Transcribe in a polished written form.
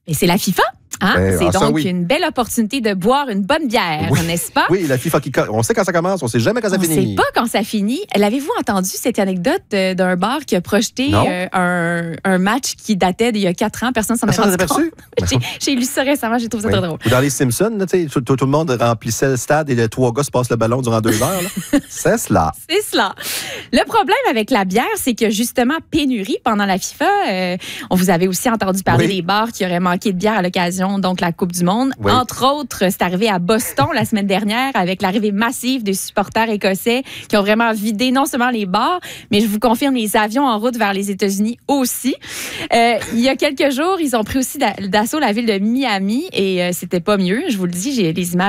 Et c'est la FIFA. Hein? C'est donc une belle opportunité de boire une bonne bière, n'est-ce pas? Oui, la FIFA, on sait quand ça commence, on ne sait jamais quand ça finit. On ne sait pas quand ça finit. L'avez-vous entendu cette anecdote d'un bar qui a projeté un match qui datait d'il y a 4 ans? Personne ne s'en est rendu compte. J'ai lu ça récemment, j'ai trouvé ça très drôle. Ou dans les Simpsons, tout le monde remplissait le stade et les 3 gars se passent le ballon durant 2 heures. Là. C'est cela. C'est cela. Le problème avec la bière, c'est que justement, pénurie pendant la FIFA. On vous avait aussi entendu parler des bars qui auraient manqué de bière à l'occasion, donc la Coupe du Monde. Oui. Entre autres, c'est arrivé à Boston la semaine dernière avec l'arrivée massive des supporters écossais qui ont vraiment vidé non seulement les bars, mais je vous confirme les avions en route vers les États-Unis aussi. Il y a quelques jours, ils ont pris aussi d'assaut la ville de Miami et c'était pas mieux. Je vous le dis, j'ai les images